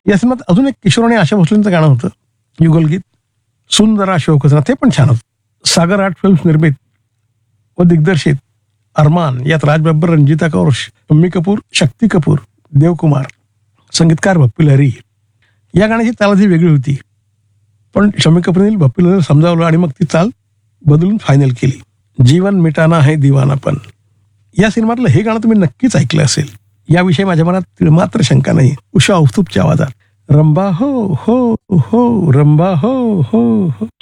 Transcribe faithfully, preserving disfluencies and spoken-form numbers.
या सिनेमात अजून एक किशोर आणि आशा भोसलेंचं गाणं होतं, युगलगीत, सुंदरा शोकसना, ते पण छान होतं. सागर आर्ट फिल्म्स निर्मित व दिग्दर्शित अरमान यात राज बब्बर, रंजिता कौर, शम्मी कपूर, शक्ती कपूर, देवकुमार, संगीतकार भप्पी लहरी. या गाण्याची चाल ही वेगळी होती, पण शम्मी कपूरने भप्पी लहरी समजावलं आणि मग ती चाल बदलून फायनल केली. जीवन मिटाना है दीवानापन या सिनेमातलं हे गाणं तुम्ही नक्कीच ऐकलं असेल. याविषयी माझ्या मनात मात्र शंका नाही. उषा औस्तुपच्या आवाजात रंबा हो हो हो रंबा हो हो हो.